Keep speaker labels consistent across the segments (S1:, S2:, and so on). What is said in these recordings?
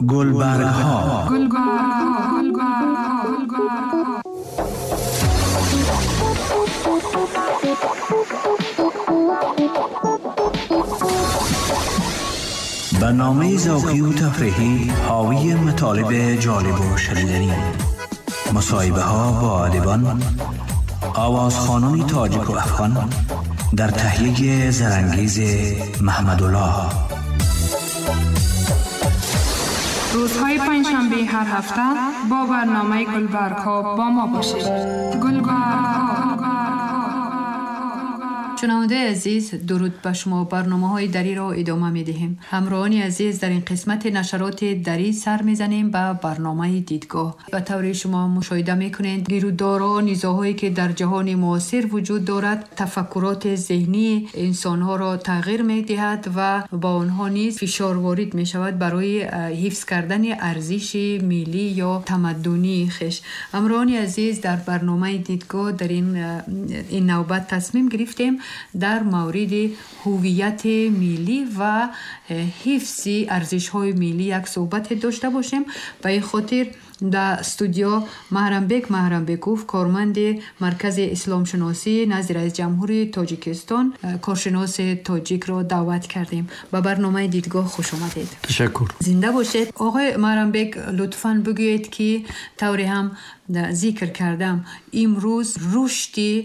S1: گلبرگ ها. برنامه ذوقی و تفریحی حاوی مطالب جالب و شنیدنی، مصاحبه ها با ادیبان، آوازخوانان تاجیک و افغان در تهیه زرانگیز محمدالله.
S2: روزهای پنجشنبه هر هفته با برنامه گلبرگ ها با ما باشید. گلبرگ ها.
S3: شنونده عزیز، درود به شما. برنامه‌های دری را ادامه می‌دهیم. همراهان عزیز، در این قسمت نشرات دری سر می‌زنیم به برنامه دیدگاه. به طور شما مشاهده می‌کنید گیرودارا نزاع‌هایی که در جهان معاصر وجود دارد تفکرات ذهنی انسان‌ها را تغییر می‌دهد و با آنها نیز فشار وارد می‌شود برای حفظ کردن ارزش ملی یا تمدنی خویش. همراهان عزیز، در برنامه دیدگاه در این نوبت تصمیم گرفتیم در مورد هویت ملی و حفظ ارزش‌های ملی یک صحبت داشته باشیم. به این خاطر در استودیو محرمبکوف، کارمند مرکز اسلام شناسی نزد رئیس جمهوری تاجیکستان، کارشناس تاجیک را دعوت کردیم. به برنامه دیدگاه خوش آمدید.
S4: تشکر.
S3: زنده باشید. آقای محرمبک، لطفاً بگویید که طوری هم ذکر کردم امروز رشد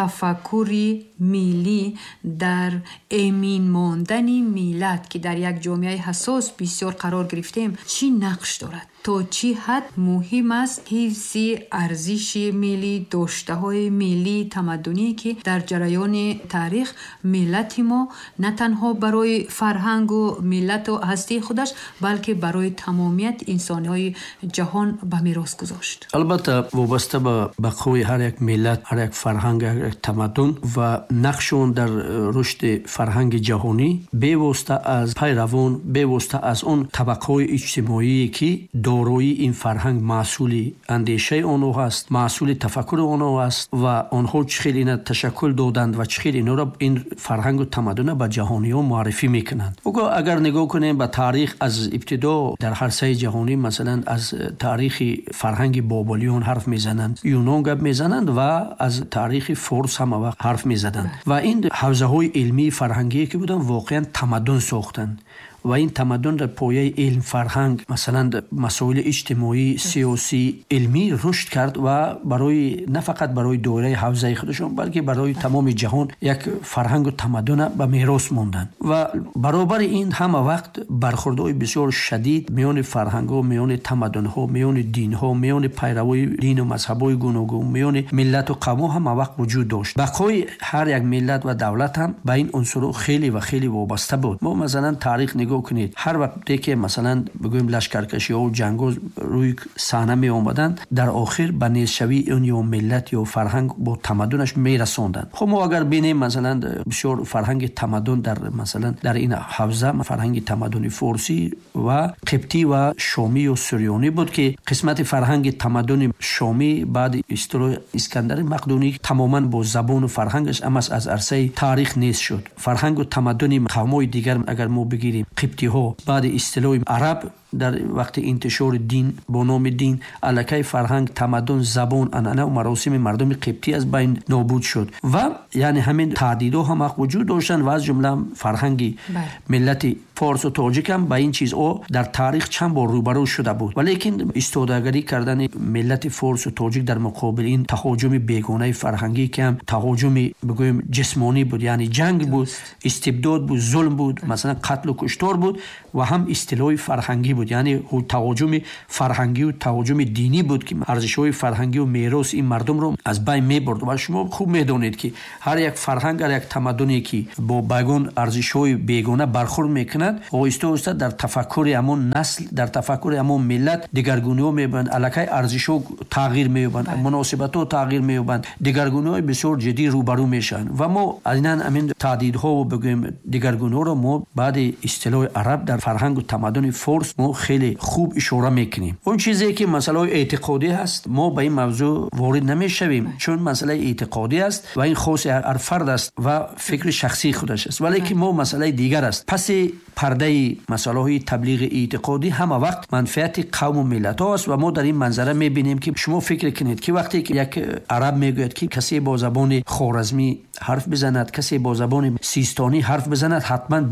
S3: تفکر ملی در امین ماندن ملت که در یک جامعه حساس بسیار قرار گرفتیم چی نقش دارد؟ تا چی حد مهم است حفظ ارزش ملی، داشته های ملی تمدنی که در جریان تاریخ ملت ما نه تنها برای فرهنگ و ملت و هستی خودش بلکه برای تمامیت انسانی های جهان به میراث گذاشت.
S4: البته وابسته به بقای هر یک ملت، هر یک فرهنگ، هر یک تمدن و نقشون در رشد فرهنگ جهانی بی‌واسطه از پیروان، بی‌واسطه از اون طبقه‌های اجتماعی که داروی این فرهنگ محصول اندیشه آنها هست، محصول تفکر آنها هست و آنها چخیل این تشکل دادند و چخیل اینا را این فرهنگ و تمدن به جهانی ها معرفی میکنند. اگر نگاه کنیم به تاریخ از ابتدا در هر سه جهانی، مثلا از تاریخ فرهنگ بابلیون حرف میزنند، یونان گپ میزنند و از تاریخ فارس هم وقت حرف میزدند و این حوزه های علمی فرهنگی که بودن واقعا تمدن ساختند و این تمدن در پایه علم فرهنگ، مثلا مسائل اجتماعی، سیاسی، علمی رشد کرد و برای نه فقط برای دوره حوزه خودشون بلکه برای تمام جهان یک فرهنگ و تمدن به میراث ماندن. و برابر این همه وقت برخوردهای بسیار شدید میان فرهنگ‌ها، میان تمدن‌ها، میان دین‌ها، میان پیروای دین و مذهب‌های گوناگون، میان ملت و قوم همه وقت وجود داشت. بقای هر یک ملت و دولت هم به این عنصر خیلی و خیلی وابسته بود. ما مثلا تاریخ نگاه کنید، هر وقتی که مثلا بگویم لشکرکشی ها و جنگ روی صحنه می آمدن، در آخر به نیستشوی اون یا ملت یا فرهنگ با تمدنش می رساندن. خب ما اگر بینیم مثلا بسیار فرهنگ تمدن در مثلا در این حوزه فرهنگ تمدن فارسی و قبطی و شامی و سوریانی بود که قسمت فرهنگ تمدن شامی بعد اصطلاح اسکندر مقدونی تماما با زبان و فرهنگش از عرصه تاریخ نیست شد. فرهنگ و تمدن قوم‌های دیگر اگر ما بگیریم، قبطی ها بعد اصطلاح عرب در وقت انتشار دین با نام دین الکه فرهنگ، تمدن، زبان، عنعنه و مراسم مردم قبطی از بین نابود شد و یعنی همین تعدیدها هم وجود داشتن و از جمله فرهنگ ملت فارس و تاجیک هم با این چیزها در تاریخ چند بار روبرو شده بود. ولیکن استادگری کردن ملت فارس و تاجیک در مقابل این تهاجم بیگانه فرهنگی که هم تهاجم بگویم جسمانی بود، یعنی جنگ بود، استبداد بود، ظلم بود، مثلا قتل و کشتار بود و هم اصطلاح فرهنگی بود، یعنی تهاجم فرهنگی و تهاجم دینی بود که ارزش‌های فرهنگی و میراث این مردم رو از بین می‌برد. و شما خوب می‌دونید که هر یک فرهنگ، هر یک تمدنی که با بیگان ارزش‌های بیگانه برخورد می‌کند، آهسته در تفکر همون نسل، در تفکر همون ملت دگرگونی‌ها می‌بیند، الکه ارزش‌ها تغییر می‌یابند، مناسبت‌ها تغییر می‌یابند، دگرگونی‌های بسیار جدی روبرو میشن و ما عیناً همین تعدیدها و بگویم دگرگونی‌ها رو ما بعد اصطلاح عرب در فرهنگ و تمدن فارس ما خیلی خوب اشاره میکنیم. اون چیزی که مسئله اعتقادی هست ما به این موضوع وارد نمیشویم، چون مسئله اعتقادی است و این خاص هر فرد است و فکر شخصی خودش است. ولی که ما مسئله دیگر است. پرده مسائل تبلیغ اعتقادی همه وقت منفعت قوم و ملت ها است و ما در این منظره میبینیم که شما فکر کنید که وقتی که یک عرب میگوید که کسی با زبان خوارزمی حرف بزند، کسی با زبان سیستانی حرف بزند،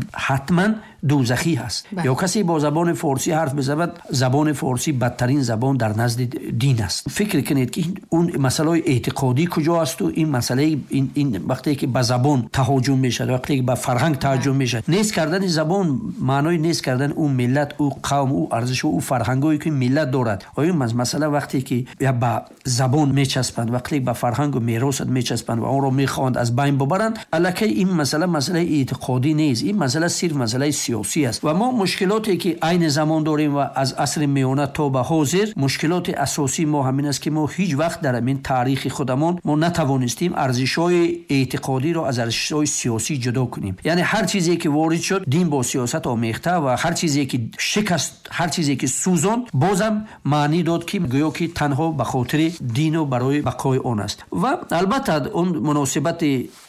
S4: حتما دوزخی هست. یا کسی با زبان فارسی حرف بزند، زبان فارسی بدترین زبان در نزد دین است. فکر کنید که اون مسئله اعتقادی کجا است و این مسئله این وقتی که به زبان تهاجم میشه، وقتی که به فرهنگ تهاجم میشه، نیست کردن زبان معنای نیست کردن اون ملت، او قوم، او ارزش و او فرهنگی که ملت دارد. آیا مسئله وقتی که یا به زبان میچسبند، وقتی به فرهنگ و میراث میچسبند و اون رو میخواند از بین ببرند، الکی این مسئله اعتقادی نیست، این مسئله صرف مسئله سیاسی است. و ما مشکلاتی که عین زمان داریم و از عصر میانه تا به حاضر، مشکلات اساسی ما همین است که ما هیچ وقت در این تاریخ خودمان ما نتوانستیم ارزش‌های اعتقادی رو از ارزش‌های سیاسی جدا کنیم. یعنی هر چیزی که وارد شد دین با سیاست آمیخته و هر چیزی که شکست، هر چیزی که سوزاند بازم معنی داد که گویا که تنها به خاطر دین و برای بقای آن است. و البته اون مناسبت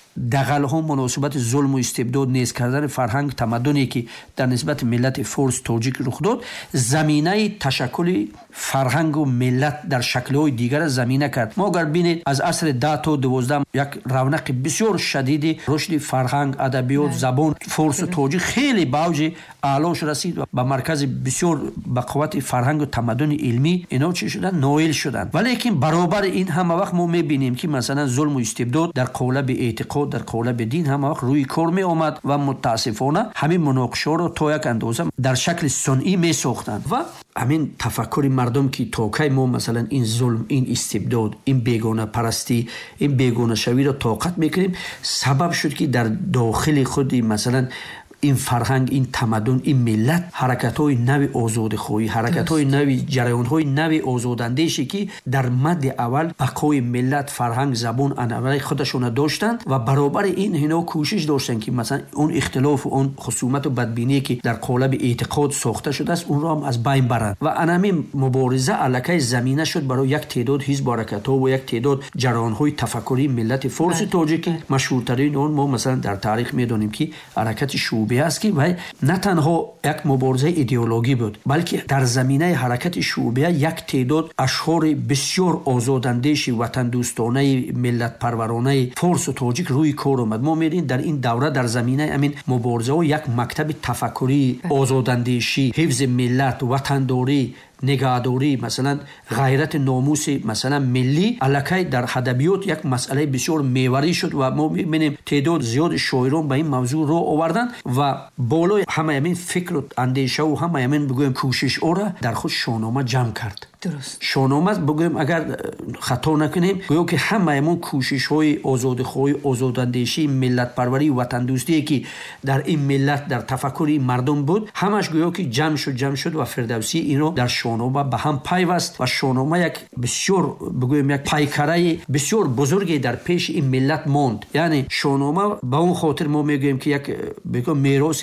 S4: دغل ها، مناسبت ظلم و استبداد نیز کردن فرهنگ تمدنی که در نسبت ملت فارس تاجیک رخ داد، زمینه تشکل فرهنگ و ملت در شکل‌های دیگر زمینه کرد. ما اگر ببینید از عصر 10 تا 12 یک رونق بسیار شدید رشد فرهنگ، ادبیات، زبان فارس و تاجیک خیلی به اوج اعلاش رسید و به مرکز بسیار به قوت فرهنگ و تمدن علمی اینا چی شدن؟ نائل شدن. ولی که برابر این همه وقت ما می‌بینیم که مثلا ظلم و استبداد در قالب اعتقاد، در قالب دین همه وقت روی کار می آمد و متاسفانه همین مناقشه رو تا یک اندازه در شکل صنعی می ساختند و همین تفکر مردم که تا کی ما مثلا این ظلم، این استبداد، این بیگانه پرستی، این بیگانه شوی رو طاقت میکنیم، سبب شد که در داخل خودی مثلا این فرهنگ، این تمدن، این ملت حرکت‌های نوی آزادخواهی، حرکت‌های نوی، جریان‌های نوی آزاداندیشی که در مد اول بقای ملت، فرهنگ، زبان، عنعنه خودشون داشتند و برابر این اینا کوشش داشتن که مثلا اون اختلاف و اون خصومت و بدبینی که در قالب اعتقاد ساخته شده است اون رو هم از بین برند و همین مبارزه الکی زمینه شد برای یک تعداد حزب حرکت‌ها و یک تعداد جریان‌های تفکری ملت فارس تاجیک. مشهورترین اون ما مثلا در تاریخ می‌دونیم که حرکت شعبه است که نه تنها یک مبارزه ایدئولوژی بود، بلکه در زمینه حرکت شعبه یک تعداد اشعار بسیار آزاداندیش وطن دوستانه ملت پرورانه فارس و تاجیک روی کار آمد. ما می‌بینیم در این دوره در زمینه همین مبارزه و یک مکتب تفکری آزاداندیشی، حفظ ملت، وطنداری، نگهداری، مثلا غیرت، ناموس مثلا ملی الکی در ادبیات یک مسئله بسیار محوری شد و ما می‌بینیم تعداد زیاد شاعران به این موضوع رو آوردن و بالای همه همین فکر و اندیشه و همه همین بگویم کوشش او را در خود شاهنامه جمع کرد.
S3: درست.
S4: شاهنامه بگویم اگر خطا نکنیم گویا که همه همون کوشش‌های آزادخواهی، آزاداندیشی، ملت پروری، وطن دوستی که در این ملت در تفکر مردم بود، همش گویا که جمع شد و فردوسی اینو در شاهنامه به هم پیوست و شاهنامه یک بسیار بگویم یک پیکره بسیار بزرگی در پیش این ملت ماند. یعنی شاهنامه به اون خاطر ما میگویم که یک بگویم میراث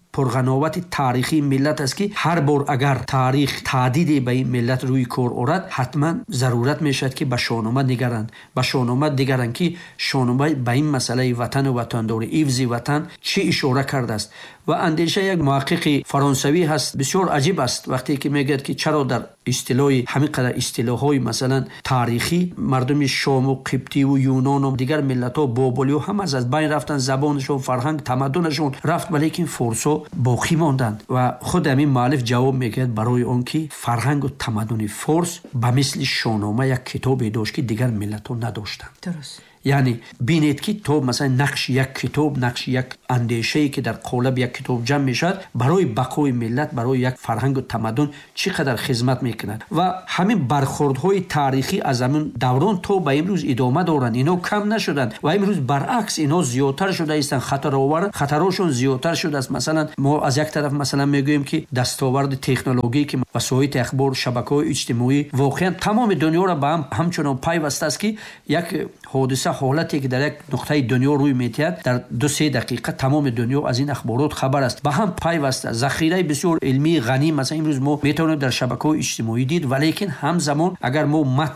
S4: پرغناوت تاریخی ملت است که هر بار اگر تاریخ تعدیدی به این ملت روی کار آورد حتما ضرورت میشد که به شاهنامه نگرند که شاهنامه به این مسئله وطن و وطنداری، حفظ وطن چه اشاره کرده است. و اندیشه یک محقق فرانسوی هست بسیار عجیب است وقتی که میگه که چرا در اصطلاح همین قدر اصطلاح‌های مثلا تاریخی مردم شام و قبطی و یونان و دیگر ملت‌ها بابلی و هم از بین رفتن، زبانشون، فرهنگ، تمدنشون رفت ولی که فارسا باقی ماندند. و خود همین مؤلف جواب میگه برای اون که فرهنگ و تمدن فارس به مثل شاهنامه یک کتابی داشت که دیگر ملت‌ها نداشتند.
S3: درست.
S4: یعنی بینید که تو مثلا نقش یک کتاب، نقش یک اندیشه‌ای که در قالب یک کتاب جمع میشد برای بقای ملت، برای یک فرهنگ و تمدن چقدر خدمت میکند و همین برخوردهای تاریخی از همون دوران تا به امروز ادامه دارند. اینا کم نشدند و امروز برعکس اینا زیادتر شده است، خطرشون زیادتر شده است. مثلا ما از یک طرف مثلا میگوییم که دستاورد تکنولوژی که وسایل اخبار، شبکه‌های اجتماعی واقعا تمام دنیا را به هم همچنان پیوسته است که یک حادثه، حالتی که در یک نقطه دنیا روی میتید در 2-3 دقیقه تمام دنیا از این اخبارات خبر است، به هم پیوسته. ذخیره بسیار علمی غنی مثلا امروز ما میتونیم در شبکه‌های اجتماعی دید، ولی همزمان اگر ما متن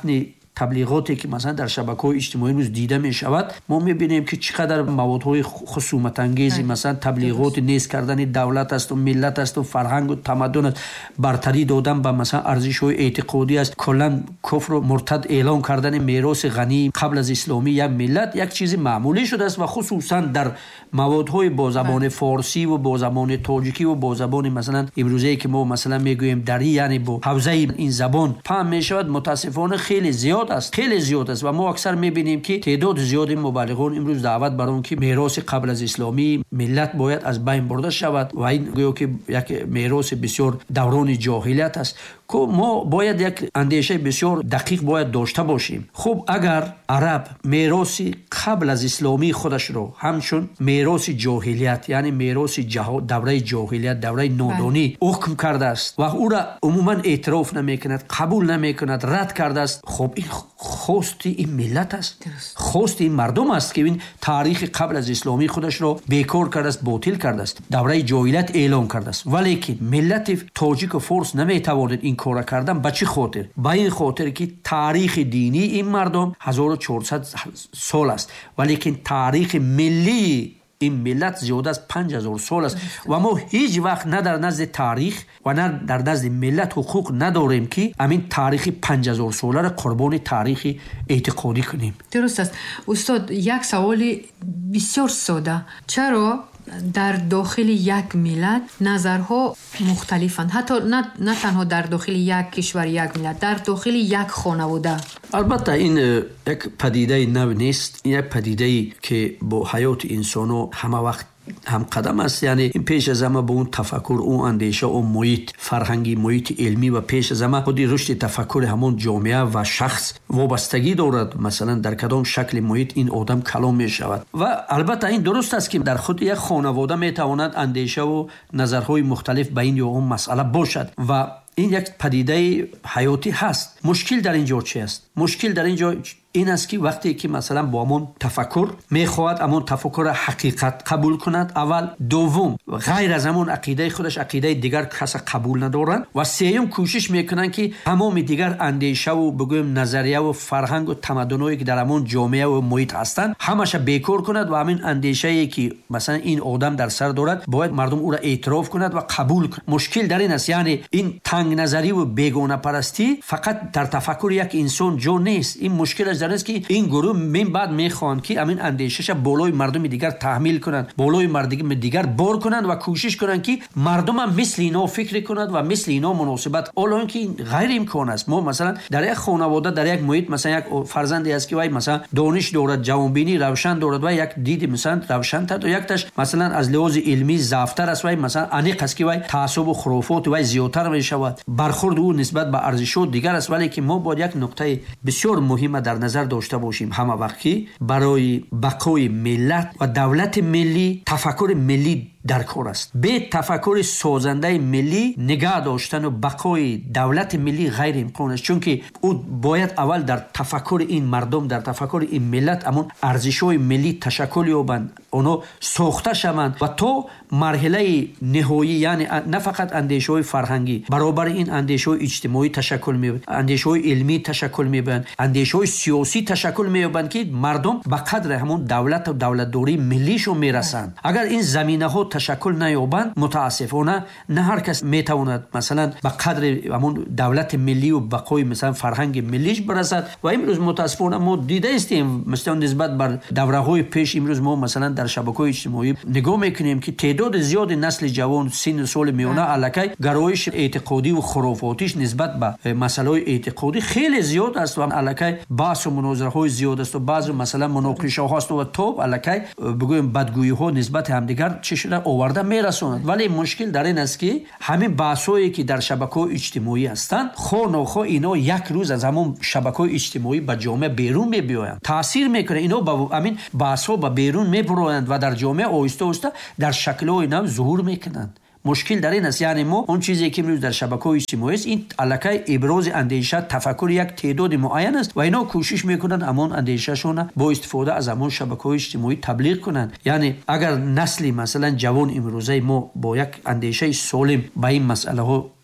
S4: تبلیغاتی که مثلا در شبکه‌های اجتماعی روز دیده می شود ما می‌بینیم که چقدر موادهای خصومت انگیز مثلا تبلیغات نیست کردن دولت است و ملت است و فرهنگ و تمدن است، برتری دادن به مثلا ارزش‌های اعتقادی است، کلا کفر و مرتد اعلان کردن میراث غنی قبل از اسلامی یک ملت یک چیز معمولی شده است و خصوصا در موادهای با زبان فارسی و با زبان تاجیکی و با زبان مثلا امروزی که ما مثلا میگوییم دری یعنی با حوزه این زبان پام میشود متاسفانه خیلی زیاد است و ما اکثر میبینیم که تعداد زیاد مبلغان امروز دعوت بر اون که میراث قبل از اسلامی ملت باید از بین برده شود و این گویا که یک میراث بسیار دوران جاهلیت است که ما باید یک اندیشه بسیار دقیق باید داشته باشیم. خب اگر عرب میراث قبل از اسلامی خودش رو همچون میراث جاهلیت یعنی میراث دوره جاهلیت دوره نادانی حکم کرده است و او را عموما اعتراف نمیکند قبول نمیکند رد کرده است، خب این خواست این ملت است، خواست این مردم است که این تاریخ قبل از اسلامی خودش رو بیکار کرده است، باطل کرده است، دوره جاهلیت اعلان کرده است. ولی که ملت تاجیک و فارس نمیتواند این کار کردن. به چه خاطر؟ به این خاطر که تاریخ دینی این مردم 1400 سال است ولی که تاریخ ملی این ملت زیاده از 5000 سال است و ما هیچ وقت نه در نزد تاریخ و نه در نزد ملت حقوق نداریم که همین تاریخ 5000 ساله را قربان تاریخ اعتقادی کنیم.
S3: درست است. استاد یک سوال بسیار ساده، چرا در داخل یک ملت نظرها مختلفند؟ حتی نه تنها در داخل یک کشور یک ملت، در داخل یک خانواده.
S4: البته این یک پدیده نو نیست، این یک پدیده که با حیات انسانو همه وقت هم قدم است. یعنی این پیش از همه با اون تفکر، اون اندیشه، اون محیط فرهنگی، محیط علمی و پیش از همه خودی رشد تفکر همون جامعه و شخص وابستگی دارد. مثلا در کدام شکل محیط این آدم کلام می شود و البته این درست است که در خود یک خانواده می تواند اندیشه و نظرهای مختلف به این یا اون مسئله باشد و این یک پدیده حیاتی هست. مشکل در اینجا چی است؟ مشکل در اینجا این است که وقتی که مثلا با همون تفکر میخواهد همون تفکر حقیقت قبول کند، اول، دوم غیر از همون عقیده خودش عقیده دیگر کس قبول ندارن و سوم کوشش میکنن که تمام دیگر اندیشه و بگویم نظریه و فرهنگ و تمدنایی که در همون جامعه و محیط هستند همش بیکار کند و همین اندیشه‌ای که مثلا این آدم در سر دارد باید مردم او را اعتراف کند و قبول کند. مشکل در این است، یعنی این تنگ نظری و بیگانه پرستی فقط در تفکر یک انسان جو نیست. این مشکل در است که این گروه من بعد میخوان که همین اندیشش بالای مردم دیگر تحمیل کنند، بالای مردم دیگر بار کنند و کوشش کنند که مردم هم مثل اینا فکر کنند و مثل اینا مناسبت. الان که غیر امکان است. ما مثلا در یک خانواده در یک محیط مثلا یک فرزندی است که وای مثلا دانش دارد، جوانبینی روشن دارد و یک دید مثلا روشن تر، یکتاش مثلا از لحاظ علمی ضعفتر است و مثلا انیق است که وای تعصب و خرافات و زیادتر میشود، برخورد او نسبت به ارزش‌ها دیگر است. ولی که ما باید یک نکته بسیار مهم در نظر داشته باشیم همه وقتی برای بقای ملت و دولت ملی تفکر ملی در کار است. به تفکر سازنده ملی نگاه داشتن و بقای دولت ملی غیر امکان است، چون که او باید اول در تفکر این مردم، در تفکر این ملت همون ارزش‌های ملی تشکل یابند، اونا ساخته شوند و تو مرحله نهایی، یعنی نه فقط اندیشه‌های فرهنگی، برابر این اندیشه‌های اجتماعی تشکل می‌یابند، اندیشه‌های علمی تشکل می‌یابند، اندیشه‌های سیاسی تشکل می‌یابند که مردم به قدر همون دولت و دولتداری ملیشون میرسند. اگر این زمینه‌ها تشکل نیابند متاسفانه نه هر کس میتواند مثلا به قدر همون دولت ملی و بقای مثلا فرهنگ ملیش برسد. و امروز متاسفانه ما دیده استیم مثلا نسبت بر دوره‌های پیش امروز ما مثلا در شبکه‌های اجتماعی نگاه میکنیم که تعداد زیاد نسل جوان سن سال میانه الکی گرایش اعتقادی و خرافاتیش نسبت به مسائل اعتقادی خیلی زیاد است و الکی بحث و مناظره زیاد است و بعض مثلا مناقشه ها است و توپ الکی بگویم بدگویی ها نسبت همدیگر چه شده آورده میرسوند. ولی مشکل در این است که همین بحثایی که در شبکه‌های اجتماعی هستند خو اینا یک روز از همون شبکه‌های اجتماعی به جامعه بیرون میبیایند، تاثیر میکنه، اینا با همین بحث‌ها به بیرون میبرند و در جامعه آهسته آهسته در شکل‌های نو ظهور میکنند. مشکل در این است، یعنی ما اون چیزی که امروز در شبکه‌های اجتماعی است این الکی ابراز اندیشه تفکر یک تعداد معین است و اینا کوشش میکنند همون اندیشه‌شون با استفاده از همون شبکه‌های اجتماعی تبلیغ کنند. یعنی اگر نسلی مثلا جوان امروزه ما با یک اندیشه سالم به این مسئله ها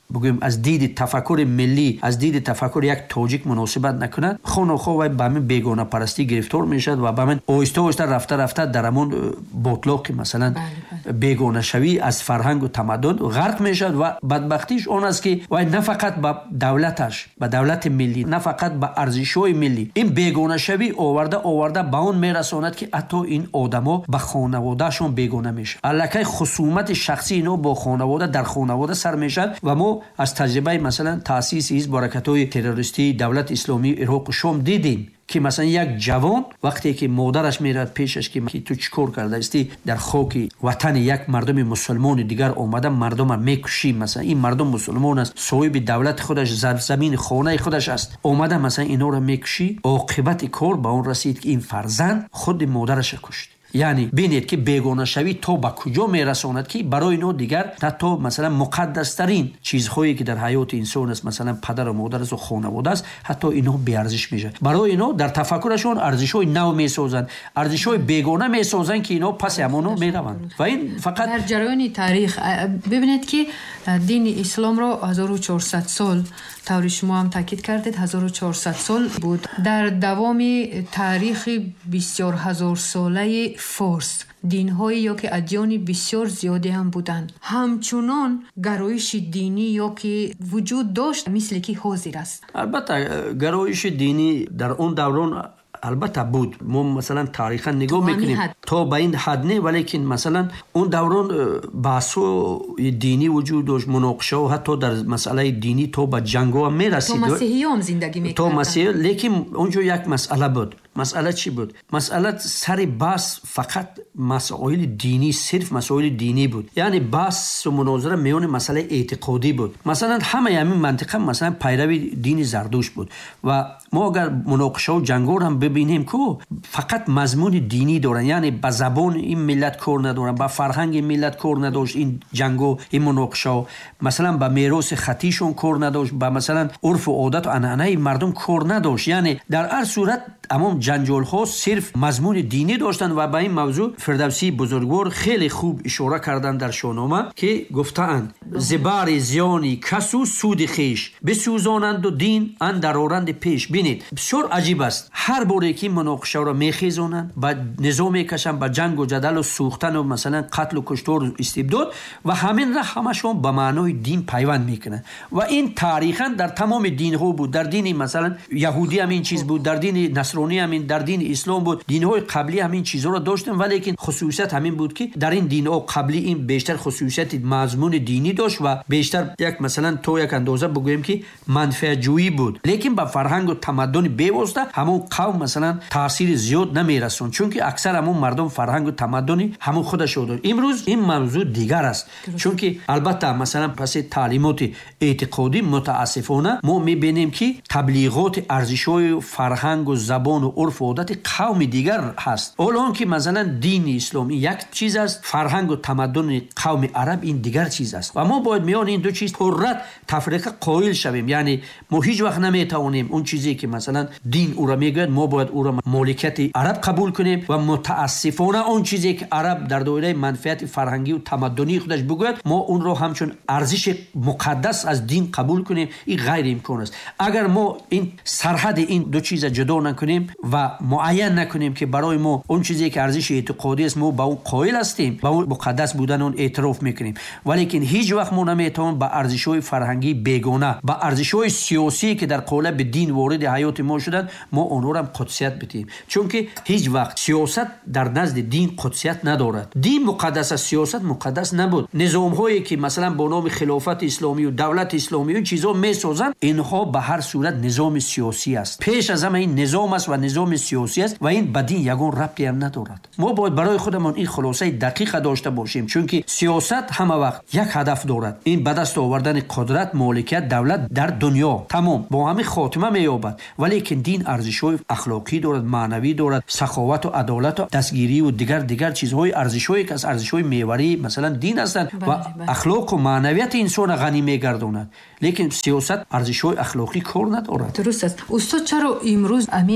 S4: بگویم از دید تفکر ملی، از دید تفکر یک تاجیک مناسبت نکند، خونخو و به همین بیگانه پرستی گرفتار میشد و به همین آهسته آهسته رفته در همون بطلاق مثلا بیگانه شوی از فرهنگ و تمدن غرق میشد و بدبختیش اون است که و نه فقط به دولتش، به دولت ملی، نه فقط به ارزش‌های ملی، این بیگانه شوی آورده به اون میرساند که حتی این آدما به خانوادهشون بیگانه میشه. الکی خصومت شخصی اینا با خانواده در خانواده سر میشد و ما از تجربه مثلا تاسیس حزب حرکت‌های تروریستی دولت اسلامی عراق و شام دیدیم که مثلا یک جوان وقتی که مادرش میرد پیشش که تو چیکار کرده استی در خاک وطن یک مردم مسلمان دیگر اومده مردم میکشی، مثلا این مردم مسلمان است، صاحب دولت خودش، زمین خانه خودش است، اومده مثلا اینا رو میکشی. عاقبت کار به اون رسید که این فرزند خود مادرش کشت. یعنی ببینید که بیگانه شوی تو به کجا میرساند که برای نو دیگر حتی مثلا مقدس ترین چیزهایی که در حیات انسان است، مثلا پدر و مادر است و خانواده است، حتی اینا بی ارزش میشه. برای اینا در تفکرشون ارزش‌های نو میسازند، ارزش‌های بیگانه میسازند که اینا پس همونو میروند. و این فقط
S3: در جریان تاریخ ببینید که دین اسلام رو 1400 سال طور شما هم تاکید کردید 1400 سال بود. در دوام تاریخ بسیار هزار ساله فارس دین‌هایی یا که ادیان بسیار زیادی هم بودند، همچنان گرایش دینی یا که وجود داشت مثل که حاضر است.
S4: البته گرایش دینی در اون دوران البته بود. ما مثلا تاریخا نگاه میکنیم تا به این حد نه، ولیکن مثلا اون دوران بحث دینی وجود داشت، مناقشه و حتی در مسئله دینی تو به جنگ هم میرسید.
S3: تو مسیحی هم زندگی میکردن.
S4: تو مسیحی، لیکن اونجا یک مسئله بود. مسئله چی بود؟ مسئله سر بحث فقط مسائل دینی، صرف مسائل دینی بود. یعنی بحث و مناظره میان مسئله اعتقادی بود. مثلا همه همین منطقه مثلا پیروی دین زردوشت بود و ما اگر مناقشه و جنگور هم ببینیم که فقط مضمون دینی دارن، یعنی به زبان این ملت کار ندارن، به فرهنگ این ملت کار نداشت این جنگو این مناقشه، مثلا به میراث خطیشون کار نداشت، به مثلا عرف و عادت و عنعنه مردم کار نداشت. یعنی در هر صورت تمام جنجال ها صرف مضمون دینی داشتن و به این موضوع فردوسی بزرگوار خیلی خوب اشاره کردن در شاهنامه که گفتند زبر زیانی کسو سود خیش بسوزانند و دین اندر آرند پیش. بینید بسیار عجیب است، هر باره که مناقشه را میخیزونن با نظام میکشن، با جنگ و جدل و سوختن و مثلا قتل و کشتار و استبداد و همین را همشون به معنای دین پیوند میکنن و این تاریخا در تمام دین ها بود. در دین مثلا یهودی هم این چیز بود، در دین نصرانی همین، در دین اسلام بود، دین‌های قبلی همین چیزا رو داشتن، ولیکن خصوصیت همین بود که در این دین‌ها قبلی این بیشتر خصوصیت مضمون دینی داشت و بیشتر یک مثلا تو یک اندازه بگویم که منفعت جویی بود، لیکن با فرهنگ و تمدن بیواسطه همون قوم مثلا تاثیر زیاد نمیرسون، چون که اکثر همون مردم فرهنگ و تمدنی همون خودشو دارن. امروز این موضوع دیگر است، چون که البته مثلا پس تعلیمات اعتقادی متاسفانه ما میبینیم که تبلیغات ارزش‌های فرهنگ و زبان و عرف و عادت قوم دیگر هست. الان که مثلا دین اسلامی یک چیز است، فرهنگ و تمدن قوم عرب این دیگر چیز است و ما باید میان این دو چیز پررد تفریق قائل شویم. یعنی ما هیچ وقت نمیتوانیم اون چیزی که مثلا دین او را میگه ما باید او را مالکیت عرب قبول کنیم و متاسفانه اون چیزی که عرب در دایره منفعت فرهنگی و تمدنی خودش بگوید ما اون رو همچون ارزش مقدس از دین قبول کنیم. این غیر امکان است. اگر ما این سرحد این دو چیز جدا نکنیم و معین نکنیم که برای ما اون چیزی که ارزش اعتقادی است ما با اون قائل هستیم، با اون مقدس بودن اون اعتراف میکنیم، ولیکن هیچ وقت ما نمیتوانیم با ارزش‌های فرهنگی بیگانه، با ارزش‌های سیاسی که در قالب دین وارد حیات ما شدن ما اونها را قدسیت بدیم، چون که هیچ وقت سیاست در نزد دین قدسیت ندارد. دین مقدس است، سیاست مقدس نبود. نظام‌هایی که مثلا با نام خلافت اسلامی و دولت اسلامی و چیزا میسازن اینها به هر صورت نظام سیاسی است، پیش از همه این نظام است و نظام سیاسی است و این بدین یگان ربطی هم ندارد. ما باید برای خودمون این خلاصه دقیق داشته باشیم، چون که سیاست همه وقت یک هدف دارد، این به دست آوردن قدرت، مالکیت، دولت در دنیا، تمام با همین خاتمه مییابد. ولیکن دین ارزش‌های اخلاقی دارد، معنوی دارد، سخاوت و عدالت و دستگیری و دیگر چیزهای ارزش‌هایی که از ارزش‌های محوری مثلا دین هستند و اخلاق و معنویت انسان غنی میگرداند، لیکن سیاست ارزش‌های اخلاقی کار ندارد.
S3: درست است. استاد چرا امروز امین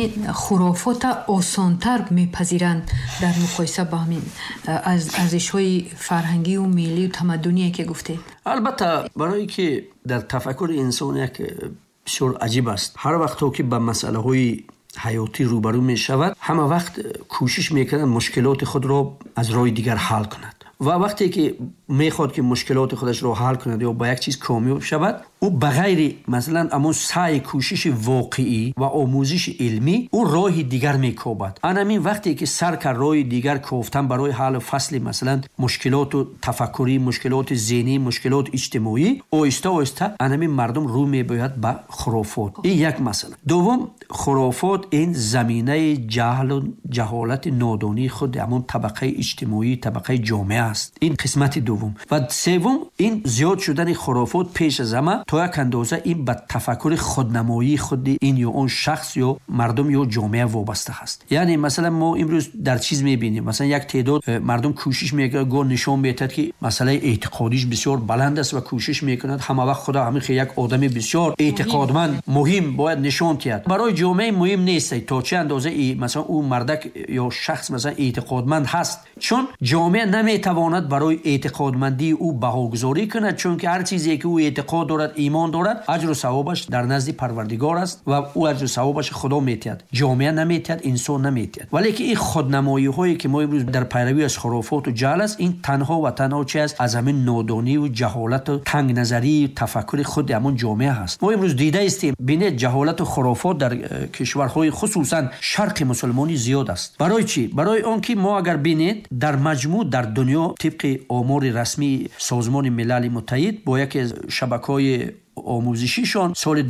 S3: خرافات آسانتر میپذیرند در مقایسه با همین از ارزش‌های فرهنگی و ملی و تمدنی که گفته؟
S4: البته برای که در تفکر انسان یک بسیار عجیب است. هر وقت که به مسئله های حیاتی روبرو می شود، همه وقت کوشش میکند مشکلات خود را از راه دیگر حل کند و وقتی که میخواد که مشکلات خودش را حل کند یا با یک چیز کامیاب شود، او بغیر مثلا امون سعی کوشش واقعی و آموزش علمی او راه دیگر میکوبد. همین وقتی که سر کار راه دیگر کوفتن برای حل فصل مثلا مشکلات و تفکری، مشکلات ذهنی، مشکلات اجتماعی، آهسته آهسته همین مردم رو میباید به خرافات. این یک مسئله. دوم، خرافات این زمینه جهل و جهالت نادانی خود همون طبقه اجتماعی، طبقه جامعه است. این قسمت دوم. و سوم، این زیاد شدن خرافات پیش از همه تا یک اندازه این به تفکر خودنمایی خود این یا اون شخص یا مردم یا جامعه وابسته است. یعنی مثلا ما امروز در چیز میبینیم، مثلا یک تعداد مردم کوشش میکنند، گو نشون میدهد که مسئله اعتقادیش بسیار بلند است و کوشش میکند همه وقت خدا همین یک آدم بسیار اعتقادمند مهم باید نشون دهد. برای جامعه مهم نیست تا چه اندازه مثلا او مردک یا شخص مثلا اعتقادمند هست، چون جامعه نمیتواند برای اعتقادمندی او بهاگذاری کند، چون که هر چیزی که او اعتقاد دارد، ایمان دارد، اجر و ثوابش در نزد پروردگار است و او اجر و ثوابش خدا میتید، جامعه نمیتید، انسان نمیتید. ولی که این خودنمایی هایی که ما امروز در پیروی از خرافات و جهل است، این تنها و تنها چی است؟ از همین نادانی و جهالت و تنگ نظری و تفکر خود همون جامعه هست. ما امروز دیده استیم ببینید جهالت و خرافات در کشورهای خصوصا شرق مسلمانی زیاد است. برای چی؟ برای آنکه ما اگر ببینید در مجموع در دنیا طبق آمار رسمی سازمان ملل متحد با یکی از شبکه‌های آموزشیشان سال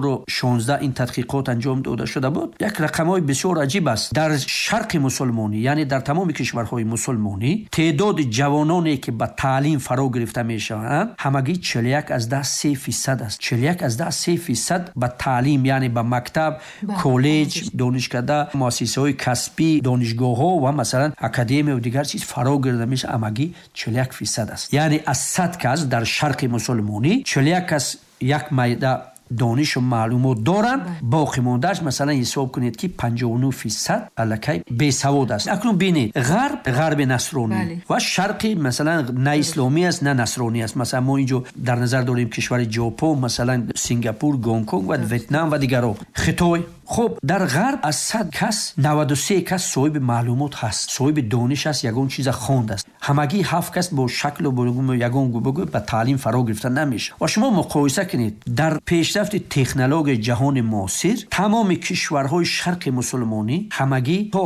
S4: 2016 این تحقیقات انجام داده شده بود. یک رقم‌های بسیار عجیب است. در شرق مسلمانی، یعنی در تمام کشورهای مسلمانی، تعداد جوانانی که به تعلیم فرا گرفته میشوند همگی 41.3% است. 41.3% به تعلیم، یعنی به مکتب، کالج، دانشکده، مؤسسه‌های کسبی، دانشگاه‌ها و مثلا اکادمی و دیگر چیز فرا گرفته میشه، همگی 41% است. یعنی از 100 کس در شرق مسلمانی 41 کس یک میده دانش و معلومات دارن، باقی موندهش مثلا حساب کنید که 59% الکی بی سواد است. اکنون بینید غرب نصرانی و شرق مثلا نه اسلامی است نه نصرانی است. مثلا ما اینجا در نظر داریم کشور ژاپن، مثلا سنگاپور، هنگ کنگ و ویتنام و دیگرها. خطای خب در غرب از 100 کس 93 کس صاحب معلومات هست، صاحب دانش است، یگون چیز خوانده است. همگی 7 کس با شکل و برگم یگون بگو به تعلیم فرا گرفته نمیشه. و شما مقایسه کنید در پیشرفت تکنولوژی جهان معاصر تمام کشورهای شرق مسلمانی همگی تا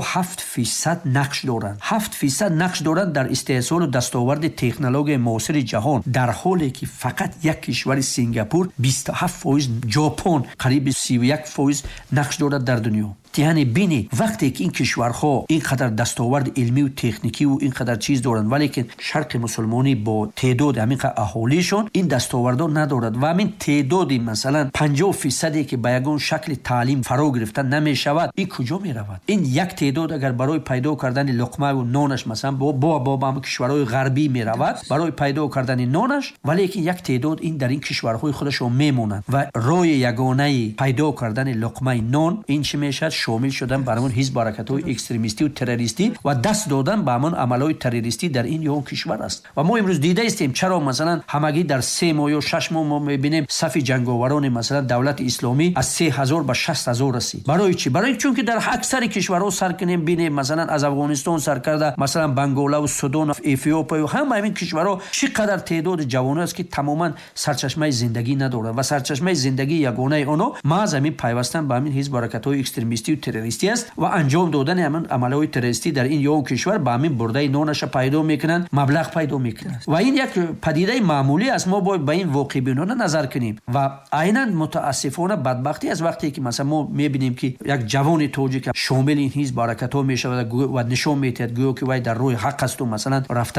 S4: 7% نقش دارند. 7% نقش دارند در استحصال و دستاورد تکنولوژی معاصر جهان، در حالی که فقط یک کشور سنگاپور 27%، ژاپن قریب 31% نقش دارد در دنیا. یعنی بینی وقتی که این کشورها اینقدر دستاورد علمی و تکنیکی و اینقدر چیز دارند، ولی که شرق مسلمانی با تعداد همین اهالیشون این دستاوردها ندارد و همین تعدادی مثلا 50% که به یگون شکل تعلیم فرا گرفتن نمی شود، این کجا می رود؟ این یک تعداد اگر برای پیدا کردن لقمه و نانش مثلا با هم کشورهای غربی می رود برای پیدا کردن نانش، ولی که یک تعداد این در این کشورهای خودشون میمونند و راه یگانه پیدا کردن لقمه نان این چه میشه؟ شامل شدن بر همون حزب حرکت‌های اکستریمیستی و تروریستی و دست دادن به همون عمل‌های تروریستی در این یا کشور است. و ما امروز دیده استیم چرا مثلا همگی در 3 ماه یا 6 ماه ما می‌بینیم صف جنگاوران مثلا دولت اسلامی از 3000 به 60000 رسید. برای چی؟ برای چون که در اکثر کشورها سر کنیم ببینیم مثلا از افغانستان سر کرده، مثلا بنگاله و سودان و اتیوپیا و همه این کشورها چقدر تعداد جوانان است که تماما سرچشمه زندگی ندارند و سرچشمه زندگی یگانه آنها محض همین پیوستن به همین حزب حرکت‌های اکستریمیستی و تروریستی است و انجام دادن همین عملهای تروریستی در این یا کشور با همین برده نانش پیدا میکنن، مبلغ پیدا میکنن و این یک پدیده معمولی است. ما باید به این واقع بینانه نظر کنیم و عیناً متاسفانه بدبختی از وقتی که مثلا ما میبینیم که یک جوان تاجیک شامل این حزب حرکت‌ها میشود و نشون میدهد گویا که وای در روی حق است و مثلا رفته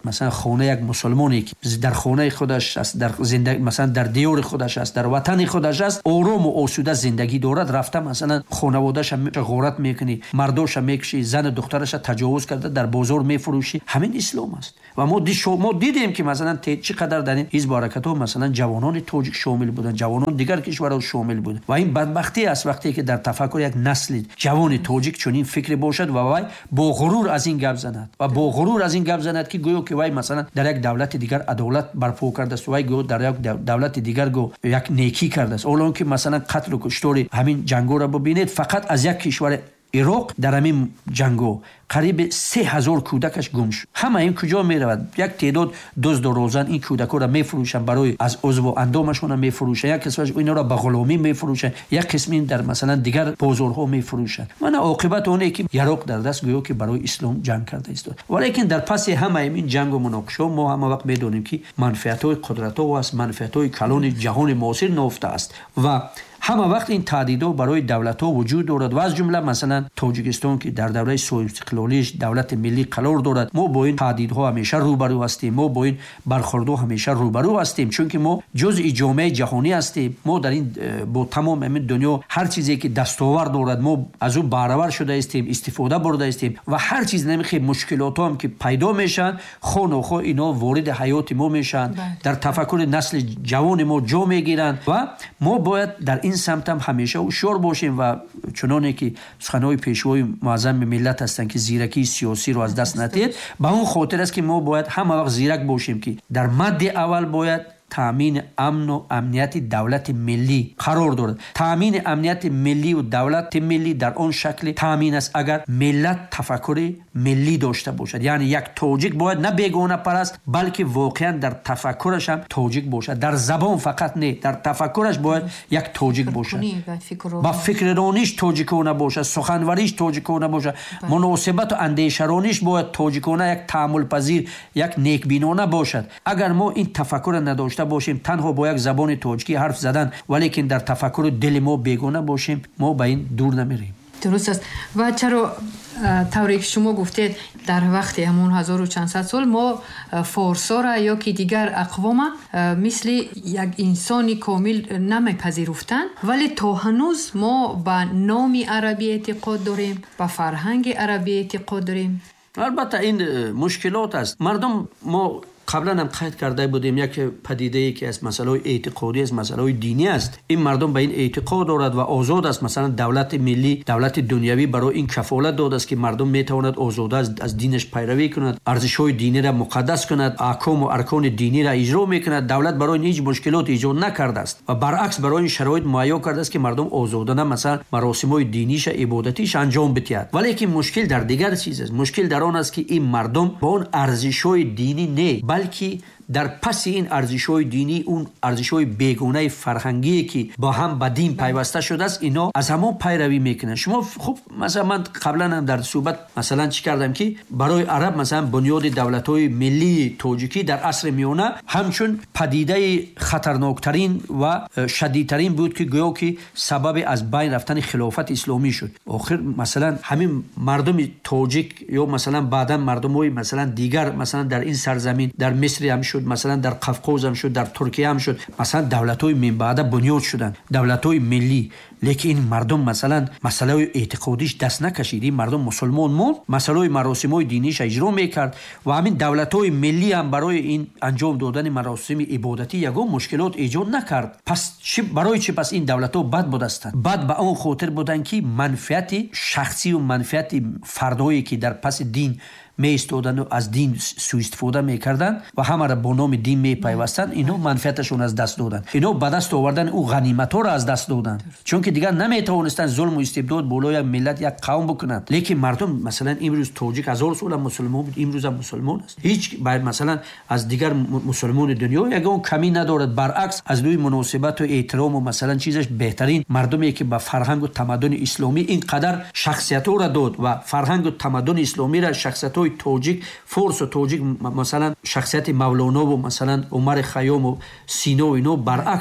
S4: مثلا خانه یک مسلمانی که در خانه خودش است، در زندگی مثلا در دیار خودش است، در وطن خودش است، آرام و آسوده زندگی دارد، رفته مثلا خانواده‌اش غارت میکنی، مرداش میکشی، زن دخترش تجاوز کرده در بازار میفروشی. همین اسلام است. و ما دیدیم که مثلا چقدر در این حزب حرکت ها مثلا جوانان تاجیک شامل بودن، جوانان دیگر کشورها شامل بودن. و این بدبختی است وقتی که در تفکر یک نسل جوان تاجیک چنین فکر باشد و وای با غرور از این گپ زند و با غرور از این گپ زند که گویا که وای مثلا در یک دولت دیگر عدالت برپا کرده است، وای گویا در یک دولت دیگر یک نیکی کرده است. اولون که مثلا قتل و کشتار همین جنگو را ببینید، فقط از یک کشور عراق در همین جنگو قریب 3000 کودکش گم شد. همه این کجا می رود؟ یک تعداد دزد و روزن این کودکا را میفروشن، برای از عضو و اندامشون میفروشن، یک قسمش اینا را به غلامی میفروشن، یک قسمی در مثلا دیگر بازارها میفروشن. من عاقبت اونه که عراق در دست گویا که برای اسلام جنگ کرده است. ولیکن در پس همه این جنگ و مناقشه ما هم وقت میدونیم که منفعت‌های قدرت‌ها و از منفعت‌های کلان جهان معاصر نهفته است و همه وقت این تهدیدها برای دولت‌ها وجود دارد و از جمله مثلا تاجیکستان که در دوره سوء استقلالیش دولت ملی قرار دارد. ما با این تهدیدها همیشه روبرو هستیم، ما با این برخوردها همیشه روبرو هستیم، چون که ما جزء جامعه جهانی هستیم. ما در این با تمام همین دنیا هر چیزی که دستاورد دارد ما از اون بهره شده هستیم، استفاده برده هستیم و هر چیز نمیخواد مشکلات هم که پیدا میشن خود اینا وارد حیات ما میشن، در تفکر نسل جوان ما جا میگیرن و ما باید در این سمت هم همیشه هوشیار باشیم و چنانه که سخنهای پیشوای معظم ملت هستن که زیرکی سیاسی رو از دست ندید، به اون خاطر است که ما باید همه وقت زیرک باشیم که در مد اول باید تامین امن و امنیت دولت ملی قرار دارد. تامین امنیت ملی و دولت ملی در آن شکل تامین است اگر ملت تفکر ملی داشته باشد. یعنی یک تاجیک باید نه بیگانه پرست بلکه واقعا در تفکرش هم تاجیک باشد، در زبان فقط نه، در تفکرش باید یک تاجیک باشد، با فکرانیش تاجیکانه باشد، سخنوریش تاجیکانه باشد، مناسبت و اندیشرانیش باید تاجیکانه، یک تحمل پذیر، یک نیکبینانه باشد. اگر ما این تفکر نداشته باشیم، تنها با یک زبان تاجیکی حرف زدن ولیکن در تفکر دل ما بیگانه باشیم، ما به این دور نمیریم.
S3: درست است. و چرا طوری که شما گفتید در وقت همون 1000 و چند صد سال ما فارسا را یا که دیگر اقوام مثل یک انسانی کامل نمیپذیرفتن، ولی تا هنوز ما به نام عربی اعتقاد داریم، به فرهنگ عربی اعتقاد داریم.
S4: البته این مشکلات است. مردم ما قبلا هم قید کرده بودیم یک پدیده‌ای که از مسائل اعتقادی از مسائل دینی است. این مردم به این اعتقاد دارد و آزاد است. مثلا دولت ملی، دولت دنیوی برای این کفالت داده است که مردم میتواند آزاد از دینش پیروی کند، ارزش‌های دینی را مقدس کند، احکام و ارکان دینی را اجرا میکند. دولت برای این هیچ مشکلات ایجاد نکرده است و برعکس برای این شرایط مهیا کرده است که مردم آزادانه مثلا مراسم‌های دینیش، عبادتیش انجام بدهند. ولی که مشکل در دیگر چیز است. مشکل در آن است که این مردم با اون ارزش‌های دینی نه، بلکه در پس این ارزش‌های دینی اون ارزش‌های بیگانه فرهنگی که با هم به دین پیوسته شده است، اینا از همون پیروی میکنن. شما خب مثلا من قبلا هم در صحبت مثلا چی کردم که برای عرب مثلا بنیاد دولت‌های ملی تاجیکی در عصر میانه همچون پدیده خطرناکترین و شدیدترین بود که گویا که سبب از بین رفتن خلافت اسلامی شد. آخر مثلا همین مردم تاجیک یا مثلا بعداً مردم‌های مثلا دیگر مثلا در این سرزمین در مصر هم شد، مثلا در قفقاز هم شد، در ترکیه هم شد، مثلا دولت‌های من بعد بنیاد شدن، دولت‌های ملی. لیکن این مردم مثلا مسئله اعتقادیش دست نکشید. این مردم مسلمان موند، مسئله مراسم‌های دینیش اجرا میکرد و همین دولت‌های ملی هم برای این انجام دادن مراسم عبادتی یگان مشکلات ایجاد نکرد. پس برای چی پس این دولت‌ها بد بودند؟ بد به اون خاطر بودند که منفعت شخصی و منفعت فردایی که در پس دین می ایستادن و از دین سوء استفاده میکردن و همه را با نام دین می پیوستن، اینا منفعتشون از دست دادن، اینا به دست آوردن او غنیمت ها را از دست دادن، چون که دیگر نمیتوانستن ظلم و استبداد بالای ملت یک قوم بکنند. لیکن مردم مثلا امروز تاجیک 1000 سال مسلمان بود، امروز هم مسلمان است، هیچ باید مثلا از دیگر مسلمان دنیا یگان کمی ندارد، برعکس از روی مناسبت و احترام و مثلا چیزش بهترین مردمی که با فرهنگ و تمدن اسلامی اینقدر شخصیت را داد و فرهنگ و تمدن اسلامی را شخصیت تاجیک، فارس و تاجیک، مثلا شخصیت مولانا و مثلا عمر خیام و سینا و اینا برعکس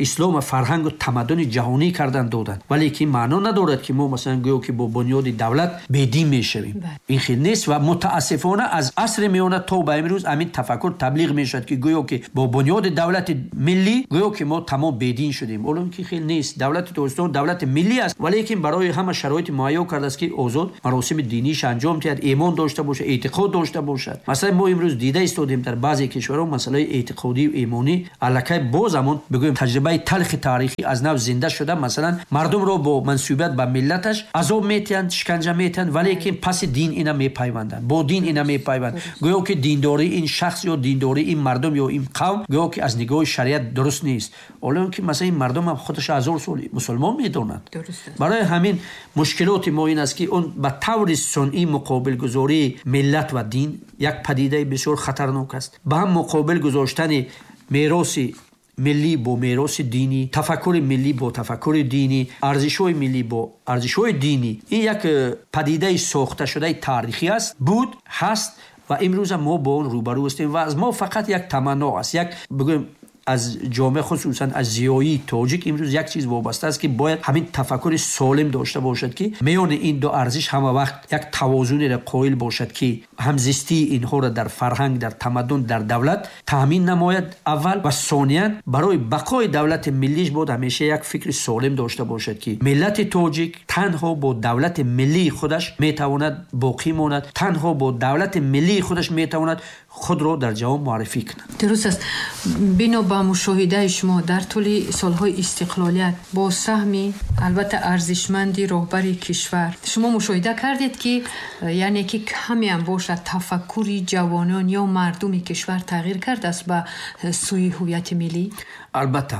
S4: اسلام فرهنگ و تمدن جهانی کردن دادن، ولی که معنا ندارد که ما مثلا گویا که با بنیاد دولت بدین میشویم. این خیلی نیست و متاسفانه از عصر میانه تا به امروز همین تفکر تبلیغ میشد که گویا که با بنیاد دولت ملی گویا که ما تمام بدین شدیم، اون که خیلی نیست. دولت ترکستان دولت ملی است، ولی که برای همه شرایط مهیا کرده است که آزاد مراسم دینیش انجام دهد، ایمان داشته باشه، اعتقاد داشته باشد. مثلا ما امروز دیده استودیم در بعضی کشورها مسئله اعتقادی و ایمانی الکی با زمان بگویم تجربه تلخ تاریخی از نو زنده شده. مثلا مردم رو با منسوبیت به ملتش عذاب میتن، شکنجه میتن، ولی که پس دین اینا میپیوندن، با دین اینا میپیوندن. گویا که دینداری این شخص یا دینداری این مردم یا این قوم گویا که از نگاه شریعت درست نیست، حالا که مثلا این مردم هم خودش 1000 سال مسلمان میدونند. برای همین مشکلات ما این است که اون به طور صنعی مقابل گذاری ملت و دین یک پدیده بسیار خطرناک است. به هم مقابل گذاشتن میراث ملی با میراث دینی، تفکر ملی با تفکر دینی، ارزش‌های ملی با ارزش‌های دینی، این یک پدیده ساخته شده تاریخی است، بود، هست و امروز ما با اون روبرو هستیم و از ما فقط یک تمنا است، یک بگویم از جامعه خصوصا از زیایی تاجیک امروز یک چیز وابسته است که باید همین تفکر سالم داشته باشد که میان این دو ارزش همه وقت یک توازن را قائل باشد که همزیستی اینها را در فرهنگ، در تمدن، در دولت تامین نماید اول و ثانیاً برای بقای دولت ملیش بود همیشه یک فکر سالم داشته باشد که ملت تاجیک تنها با دولت ملی خودش میتواند باقی ماند، تنها با دولت ملی خودش میتواند خود را در جهان معرفی کند.
S3: درست است. بنا با مشاهده شما در طول سالهای استقلالیت با سهمی البته ارزشمندی رهبر کشور شما مشاهده کردید که یعنی که کمی هم باشد تفکری جوانان یا مردم کشور تغییر کرده است به سوی هویت ملی؟
S4: البته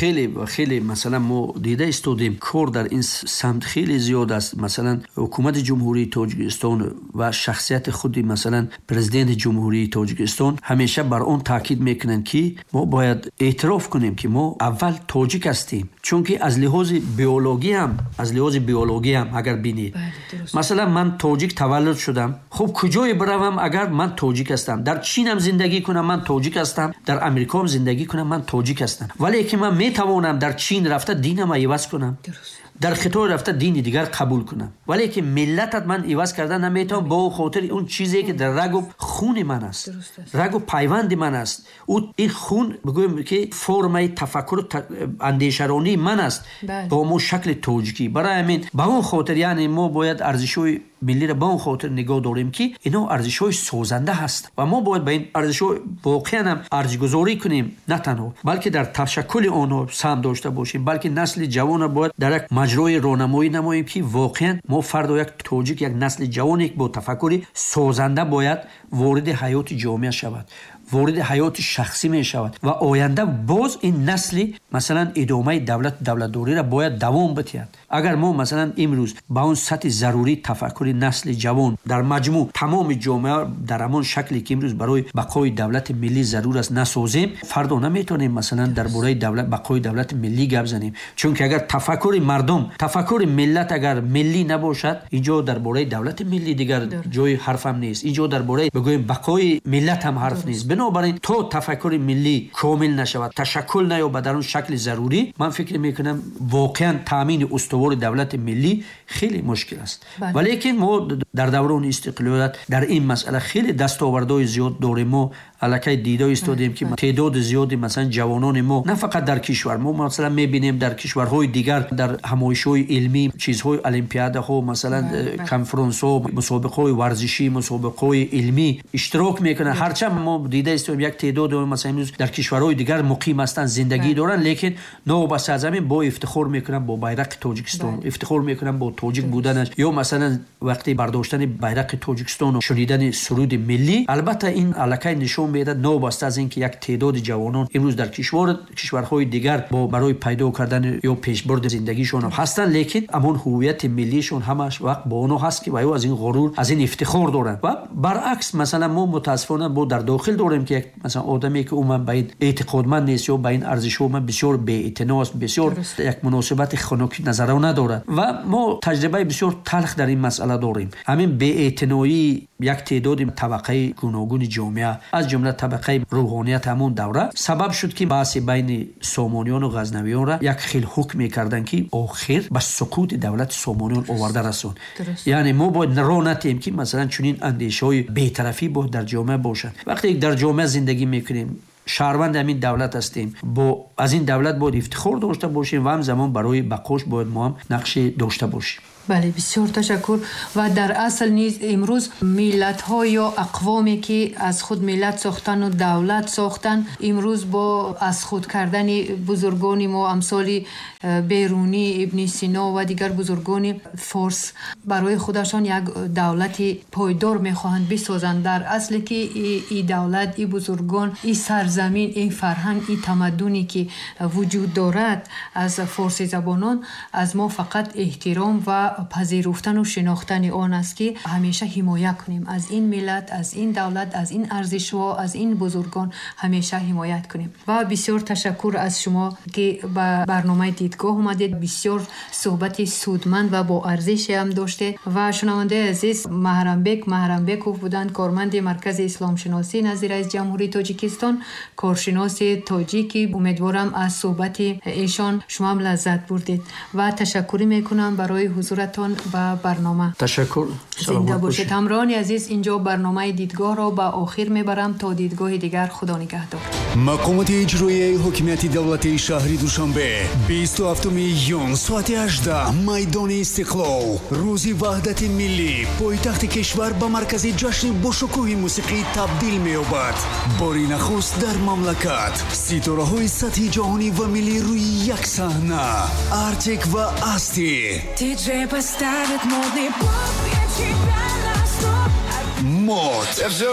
S4: خیلی مثلا ما دیده استودیم کار در این سمت خیلی زیاد است. مثلا حکومت جمهوری تاجیکستان و شخصیت خودی مثلا پرزیدنت جمهوری تاجیکستان همیشه بر اون تاکید میکنن که ما باید اعتراف کنیم که ما اول تاجیک هستیم، چون که از لحاظ بیولوژی هم اگر بینید مثلا من تاجیک تولد شدم، خب کجای بروم اگر من تاجیک هستم؟ در چین هم زندگی کنم من تاجیک هستم، در امریکا هم زندگی کنم من تاجیک هستم، ولی که من میتوانم در چین رفته دینم عوض کنم، در خطای رفته دینی دیگر قبول کنم، ولی که ملتت من عوض کردن نمیتونم با خاطر اون چیزی که در رگ و خون من است، رگ و پیوند من است، این خون بگویم که فرم تفکر اندیشرانی من است با مو شکل تاجیکی. برای همین با اون خاطر یعنی ما باید ارزش‌های ملی را با اون خاطر نگاه داریم که اینا ارزش‌های سازنده هست و ما باید به این ارزش‌ها واقعاً هم ارزش‌گذاری کنیم، نه تنها بلکه در تشکل آنها سهم داشته باشیم، بلکه نسل جوان باید در یک مجرای راهنمایی نماییم که واقعاً ما فردا یک تاجیک، یک نسل جوانی با تفکر سازنده باید وارد حیات جامعه شود، وارد حیات شخصی می شود و آینده باز این نسل مثلا ادامه دولتداری را باید دوام بدهد. اگر ما مثلا امروز با اون سطح ضروری تفکر نسل جوان در مجموع تمام جامعه در همان شکلی که امروز برای بقای دولت ملی ضرور است نسازیم، فردا نمیتونیم مثلا درباره بقای دولت ملی گپ زنیم، چون که اگر تفکر مردم، تفکر ملت اگر ملی نباشد، اینجا درباره دولت ملی دیگر جای حرفم نیست، اینجا درباره بگویم بقای ملت هم حرف نیست. بنابراین تا تفکر ملی کامل نشود، تشکل نیابد در اون شکل ضروری، من فکر میکنم واقعا تامین استوار دولت ملی خیلی مشکل است. ولی که ما در دوران استقلالیت در این مسئله خیلی دستاوردهای زیاد داریم. ما الکی دیده استودیم که تعداد زیادی مثلا جوانان ما نه فقط در کشور، ما مثلا میبینیم در کشورهای دیگر در همایش‌های علمی، چیزهای المپیادها، مثلا کنفرانس‌ها، مسابقه‌های ورزشی، مسابقه‌های علمی اشتراک میکنن. هرچند ما دیده استودیم یک تعداد مثلا امروز در کشورهای دیگر مقیم هستند، زندگی دارن، لیکن نوبت از همین با افتخار میکنن با بیرق تاجیکستان، افتخار میکنن با تاجیک بودنش، یا مثلا وقتی برداشتن بیرق تاجیکستان و شنیدن سرود ملی، البته این الکی نشون میده نوبسته از اینکه یک تعداد جوانان امروز در کشورهای دیگر با برای پیدا کردن یا پیشبرد زندگیشون هستن، لیکن اون هویت ملیشون همش وقت با اونها هست که و از این غرور، از این افتخار دارن. و برعکس مثلا ما متاسفانه با در داخل داریم که مثلا آدمی که عموما به این اعتقادمند نیست یا به این ارزش‌ها بسیار بی‌اعتنا است، بسیار یک مناسبت خنکی نظرانه ندارد و ما تجربه بسیار تلخ در این مسئله داریم. همین بی‌اعتنایی یک تعداد طبقه گوناگون جامعه از جمله طبقه روحانیت همون دوره سبب شد که بحث بین سامانیان و غزنویان را یک خیل حکم می‌کردند که آخر به سقوط دولت سامانیان آورده رسوند. یعنی ما باید راه نتیم که مثلا چنین اندیشه‌های بی‌طرفی باید در جامعه باشد. وقتی در جامعه زندگی می‌کنیم شهروند همین دولت هستیم، با از این دولت باید افتخار داشته باشیم و همزمان برای بقاش باید ما هم نقش داشته باشیم.
S3: بله بسیار تشکر. و در اصل نیز امروز ملت ها یا اقوامی که از خود ملت ساختن و دولت ساختن امروز با از خود کردن بزرگان ما امثال بیرونی ابن سینا و دیگر بزرگان فارس برای خودشان یک دولت پایدار میخواهند بسازند. در اصل که این دولت، این بزرگان، این سرزمین، این فرهنگ، این تمدنی که وجود دارد از فارسی زبانان از ما فقط احترام و پذیرفتن و شناختن آن است که همیشه حمایت کنیم از این ملت، از این دولت، از این ارزش‌ها، از این بزرگان همیشه حمایت کنیم. و بسیار تشکر از شما که به برنامه دیدگاه اومدید. بسیار صحبت سودمند و با ارزش هم داشته. و شنونده عزیز محرم بیکوف بودند، کارمند مرکز اسلام شناسی نظیر رئیس جمهوری تاجیکستان، کارشناس تاجیکی. امیدوارم از صحبت ایشان شما هم لذت بردید و تشکر میکنم برای حضور با برنامه.
S4: تشکر.
S3: زنده باشید. همراهان عزیز، اینجا برنامه دیدگاه را به آخر میبرم. تا دیدگاه دیگر، خدا نگهدار.
S5: مقامات اجرایی حکومت دولت شهری دوشنبه 27 iyun ساعت 18 میدان استقلال، روز وحدت ملی پایتخت کشور به مرکز جشن باشکوه موسیقی تبدیل می‌یابد. باری نخست در مملکت ستاره‌های سطح جهانی و ملی روی یک صحنه، آرتیک و استی.
S6: Поставит модный поп, я тебя на стоп.
S5: Мод.